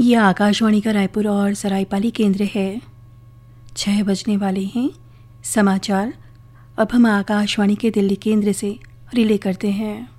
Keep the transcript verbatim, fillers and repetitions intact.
ये आकाशवाणी का रायपुर और सरायपाली केंद्र है। छः बजने वाले हैं। समाचार अब हम आकाशवाणी के दिल्ली केंद्र से रिले करते हैं।